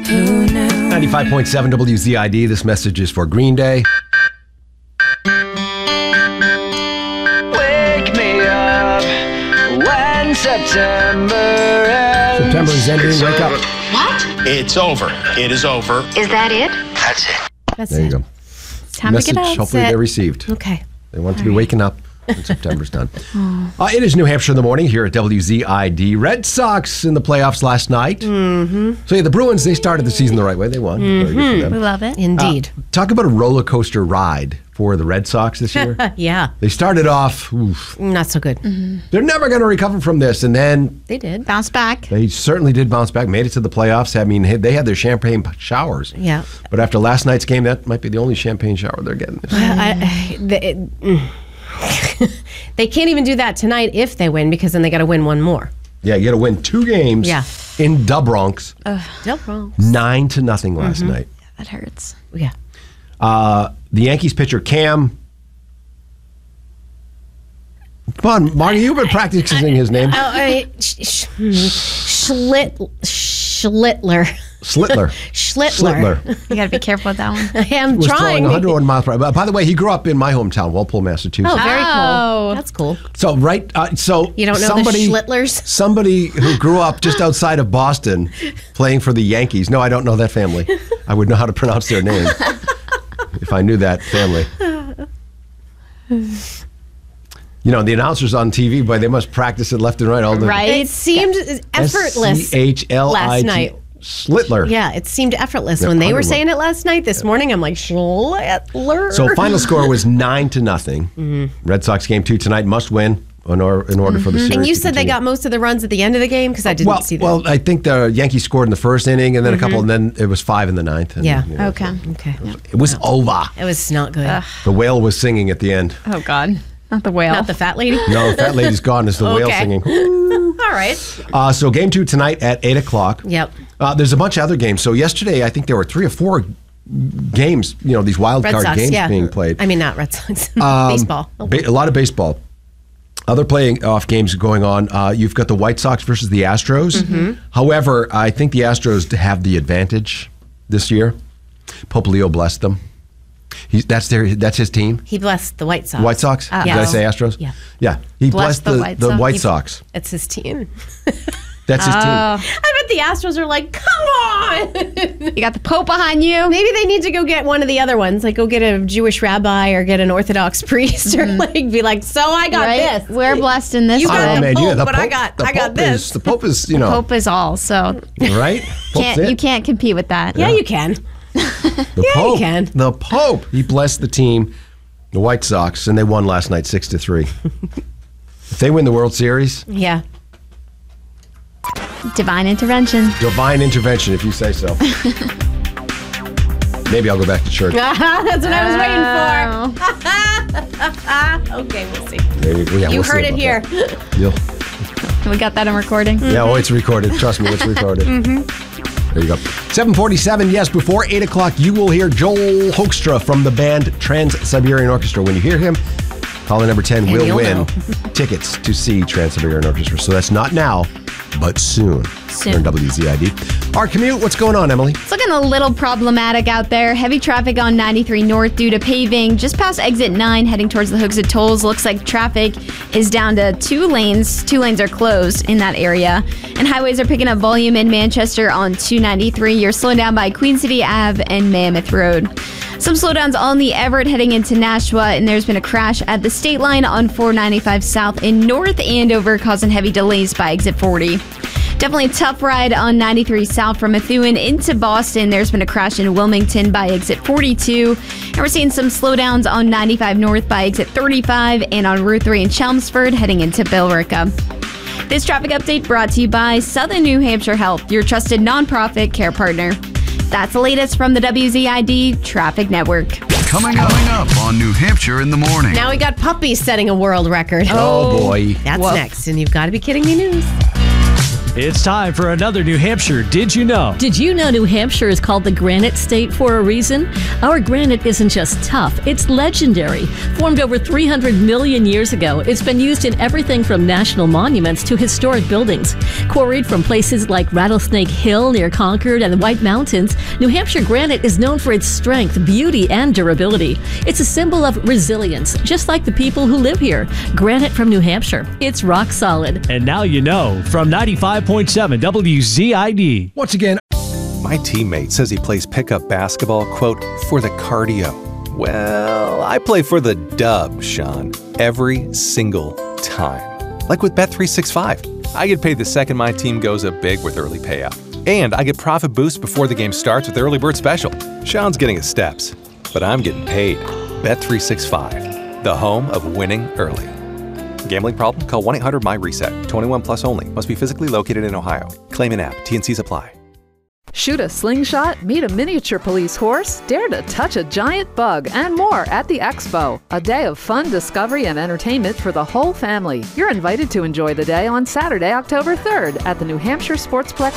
Who knew? 95.7 WZID. This message is for Green Day. Wake me up when September ends. September is ending. Wake up. What? It's over. It is over. Is that it? That's it. That's There you it. go. Time Message to get out. hopefully they received. Okay. They want to be waking up when September's done. It is New Hampshire in the morning here at WZID. Red Sox in the playoffs last night. Mm-hmm. So yeah, the Bruins, they started the season the right way. They won. Very good for We them. love it. Indeed. Talk about a roller coaster ride for the Red Sox this year. Yeah. They started off, Not so good. they're never going to recover from this. And then They did. Bounce back. they certainly did bounce back, made it to the playoffs. I mean, they had their champagne showers. Yeah. But after last night's game, that might be the only champagne shower they're getting. They can't even do that tonight if they win because then they got to win one more. Yeah, you got to win 2 games Yeah. in the Bronx. No problem. 9-0 last night. That hurts. Yeah. The Yankees pitcher Cam. Come on, Marty, you've been practicing his name. Schlittler. Schlittler. You got to be careful with that one. I am Was throwing trying. 101 miles per hour. By the way, he grew up in my hometown, Walpole, Massachusetts. Oh, very Oh. cool. That's cool. So You don't know the Schlittlers? Somebody who grew up just outside of Boston playing for the Yankees. No, I don't know that family. I would know how to pronounce their name if I knew that family. You know, the announcers on TV, boy, they must practice it left and right all the Right? It seemed effortless Schlit last night. Schlittler. Yeah, it seemed effortless Yeah, when they were Underwood. saying it last night. This morning, I'm like, Schlittler. So final score was 9-0. Red Sox game 2 tonight must win in order for the series. And you to said they continue. got most of the runs at the end of the game because I didn't see that. Well, I think the Yankees scored in the first inning, and then a couple, and then it was 5 in the 9th. And, Yeah. you know, Okay. Okay. it was over. It was not good. The whale was singing at the end. Oh, God. Not the whale. Not the fat lady? No, that lady's gone. It's the whale Okay. singing. All right. So game 2 tonight at 8 o'clock. Yep. There's a bunch of other games. So yesterday, I think there were 3 or 4 games, these wild Red card Sox, games yeah. being played. I mean, not Red Sox. Baseball. A lot of baseball. Other playing off games going on. You've got the White Sox versus the Astros. However, I think the Astros have the advantage this year. Pope Leo blessed them. That's his team. He blessed the White Sox. White Sox? Did I Yes. say Astros? Yeah. Yeah. He Blessed blessed the the White White Sox. Sox. It's his team. That's his team. I bet the Astros are like, come on. You got the Pope behind you. Maybe they need to go get one of the other ones, like go get a Jewish rabbi or get an Orthodox priest, or like be like, so I got Right? this. We're blessed in this You got one. the Pope, the but I got this. The Pope is, Pope is all, so right? Pope's it. you can't compete with that. Yeah, you can. The Yeah, Pope, you can. The Pope. He blessed the team, the White Sox, and they won last night 6-3. If they win the World Series, Yeah. Divine intervention. divine intervention, if you say so. Maybe I'll go back to church. That's what I was waiting for. Okay, we'll see. Maybe, yeah, You we'll see heard it about here. that. You'll- We got that on recording. Yeah, oh, it's recorded. Trust me, it's recorded. There you go. 7:47, yes, before 8 o'clock, you will hear Joel Hoekstra from the band Trans-Siberian Orchestra. When you hear him, caller number 10 will you'll win know. tickets to see Trans-Siberian Orchestra. So that's not now, but soon. Soon. Here on WZID. Our commute, what's going on, Emily? It's looking a little problematic out there. Heavy traffic on 93 North due to paving. Just past exit 9 heading towards the Hooksett Tolls. Looks like traffic is down to 2 lanes. 2 lanes are closed in that area. And highways are picking up volume in Manchester on 293. You're slowing down by Queen City Ave and Mammoth Road. Some slowdowns on the Everett heading into Nashua, and there's been a crash at the state line on 495 South in North Andover, causing heavy delays by exit 40. Definitely a tough ride on 93 South from Methuen into Boston. There's been a crash in Wilmington by exit 42. And we're seeing some slowdowns on 95 North by exit 35 and on Route 3 in Chelmsford heading into Billerica. This traffic update brought to you by Southern New Hampshire Health, your trusted nonprofit care partner. That's the latest from the WZID Traffic Network. Coming up on New Hampshire in the morning. Now we got puppies setting a world record. Oh, boy. That's next, and you've got to be kidding me news. It's time for another New Hampshire Did You Know? Did you know New Hampshire is called the Granite State for a reason? Our granite isn't just tough, it's legendary. Formed over 300 million years ago, it's been used in everything from national monuments to historic buildings. Quarried from places like Rattlesnake Hill near Concord and the White Mountains, New Hampshire granite is known for its strength, beauty, and durability. It's a symbol of resilience, just like the people who live here. Granite from New Hampshire. It's rock solid. And now you know from 95.7 WZID. Once again, my teammate says he plays pickup basketball, quote, for the cardio. Well, I play for the dub, Sean, every single time. Like with Bet365. I get paid the second my team goes up big with early payout. And I get profit boost before the game starts with Early Bird Special. Sean's getting his steps, but I'm getting paid. Bet365, the home of winning early. Gambling problem? Call 1-800-MY-RESET. 21 plus only. Must be physically located in Ohio. Claim in app. T&Cs apply. Shoot a slingshot, meet a miniature police horse, dare to touch a giant bug, and more at the Expo. A day of fun, discovery, and entertainment for the whole family. You're invited to enjoy the day on Saturday, October 3rd at the New Hampshire Sportsplex